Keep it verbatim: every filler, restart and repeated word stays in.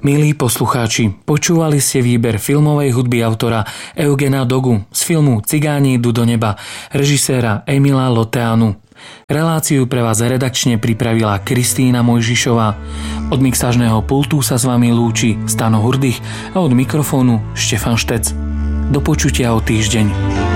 Milí poslucháči, počúvali ste výber filmovej hudby autora Eugena Dogu z filmu Cigáni idú do neba, režiséra Emila Loteanu. Reláciu pre vás redakčne pripravila Kristína Mojžišová. Od mixážneho pultu sa s vami lúči Stano Hurdych a od mikrofónu Štefan Štec. Do počutia o týždeň.